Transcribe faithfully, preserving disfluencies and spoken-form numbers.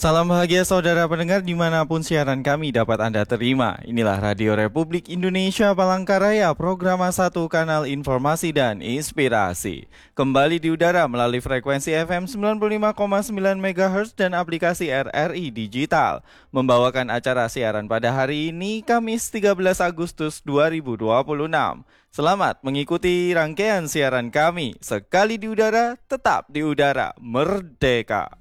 Salam bahagia saudara pendengar dimanapun siaran kami dapat Anda terima. Inilah Radio Republik Indonesia Palangkaraya, program satu kanal informasi dan inspirasi. Kembali di udara melalui frekuensi F M sembilan puluh lima koma sembilan MHz dan aplikasi R R I Digital. Membawakan acara siaran pada hari ini, Kamis tiga belas Agustus dua ribu dua puluh enam. Selamat mengikuti rangkaian siaran kami. Sekali di udara, tetap di udara, merdeka.